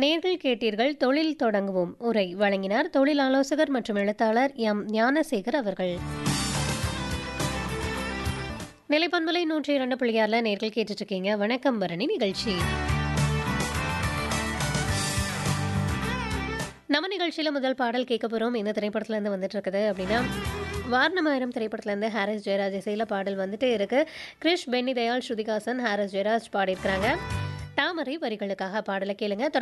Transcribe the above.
நேர்கள் கேட்டீர்கள். தொழில் தொடங்குவோம் உரை வழங்கினார் தொழில் ஆலோசகர் மற்றும் எழுத்தாளர் எம் ஞானசேகர் அவர்கள். நிலைப்பண்பலை 102.6 நேர்கள் கேட்டுட்டு இருக்கீங்க வணக்கம் பரணி நிகழ்ச்சி. நம்ம நிகழ்ச்சியில முதல் பாடல் கேட்க போறோம். இந்த திரைப்படத்துல இருந்து வந்துட்டு இருக்குது அப்படின்னா, வாரணமாயிரம் திரைப்படத்துல இருந்து ஹாரிஸ் ஜெயராஜ் இசையில பாடல் வந்துட்டு இருக்கு. கிரிஷ், பென்னி தயாள், ஸ்ருதிகாசன், ஹாரிஸ் ஜெயராஜ் பாடியிருக்கிறாங்க. தாமரை வரிகளுக்காக பாடலை கேளுங்க.